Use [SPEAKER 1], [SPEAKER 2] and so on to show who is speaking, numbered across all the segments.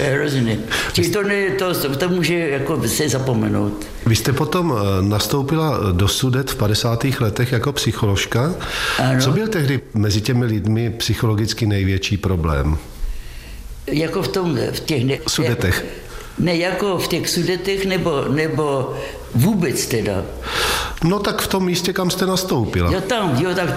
[SPEAKER 1] hrozně. Čili to může jako se zapomenout.
[SPEAKER 2] Vy jste potom nastoupila do Sudet v 50. letech jako psycholožka.
[SPEAKER 1] Ano.
[SPEAKER 2] Co byl tehdy mezi těmi lidmi psychologicky největší problém?
[SPEAKER 1] Jako v těch
[SPEAKER 2] Sudetech.
[SPEAKER 1] Ne, jako v těch Sudetech nebo vůbec teda.
[SPEAKER 2] No tak v tom místě, kam jste nastoupila.
[SPEAKER 1] Tak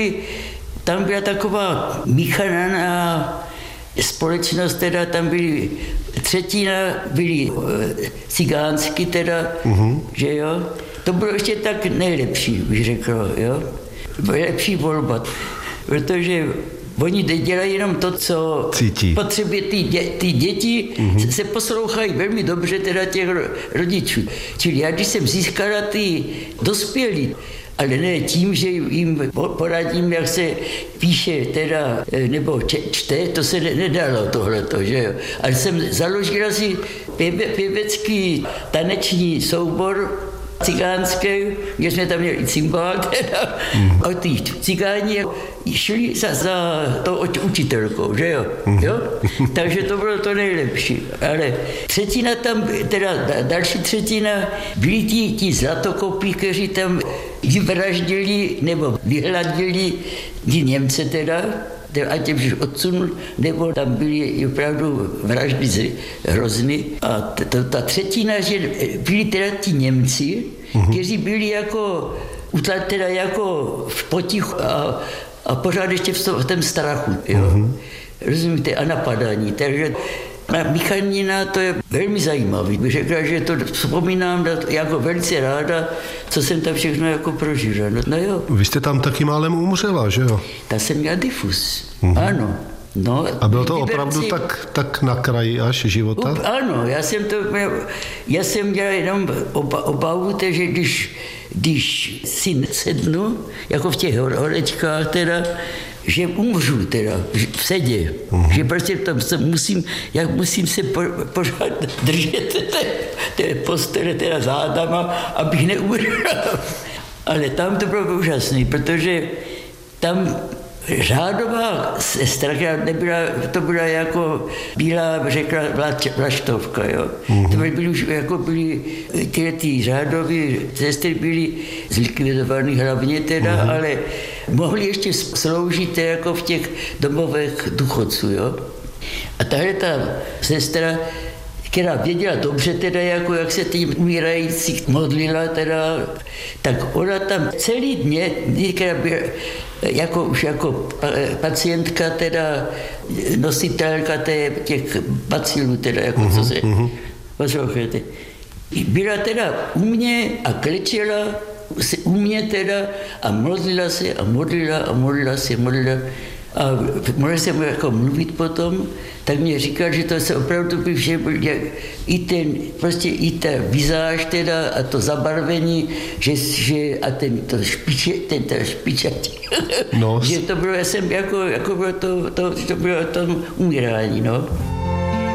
[SPEAKER 1] tam byla taková míchaná společnost, teda tam třetina byli cigánsky teda, že jo. To bylo ještě tak nejlepší, bych řekl, jo. Lepší volba, protože oni dělají jenom to, co
[SPEAKER 2] cítí.
[SPEAKER 1] Potřebuje ty děti, se poslouchají velmi dobře teda těch rodičů. Čili já, když jsem získala ty dospělí, ale ne tím, že jim poradím, jak se píše teda, nebo čte, to se nedalo tohleto, že jo. Ale jsem založila si pěvecký taneční soubor cigánské, kde jsme tam měli cymbál teda, a ty cigáni šli za to učitelkou, že jo? Takže to bylo to nejlepší. Ale třetina tam, teda další třetina, byli ti zlatokopí, kteří tam vyvraždili nebo vyhladili Němce teda, ať je už odsunul, nebo tam byly opravdu vraždy hrozný. A ta třetina, že byli teda ti Němci, kteří byli jako, teda jako v potichu a pořád ještě v tom strachu, jo. Rozumíte, a napadání. Takže michanina, to je velmi zajímavý. Bych řekla, že to vzpomínám jako velice ráda, co jsem tam všechno jako prožila. No jo.
[SPEAKER 2] Vy jste tam taky málem umřela, že jo?
[SPEAKER 1] Ta jsem měla tyfus, ano. No,
[SPEAKER 2] a bylo to opravdu tak na kraji až života?
[SPEAKER 1] Ano, já jsem měl jenom obavu, že když si sednu, jako v těch horečkách teda, že umřu teda v sedě, že prostě tam musím se pořád držet té postele teda zádama, abych neumřel. Ale tam to bylo úžasné, protože tam řádová sestra, to byla jako bílá, řekla vlaštovka, jo. To byly už jako ty řádové sestry byly zlikvidovány hlavně teda, ale mohly ještě sloužit jako v těch domovech důchodců, jo. A tahle ta sestra, která věděla dobře teda, jako jak se tím umírajících modlila teda, tak ona tam celý dně, která byla už jako pacientka teda, nositelka těch bacilů teda, jako co se poslouchajte. Byla teda u mě a klečela u mě teda a modlila se a modlila se. A mohla jsem jako mluvit potom, tak mě říkal, že to se opravdu by vše byl i ta vizáž teda a to zabarvení, že a ten špičat, že to bylo, já jsem jako bylo to bylo tom umírání, no.